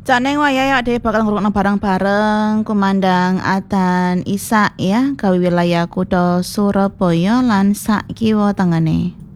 Cak Neng wayah ya deh bakal ngrungokno bareng-bareng kumandang adzan Isya ya gawe wilayah kutha Surabaya lan sak kiwa tengene.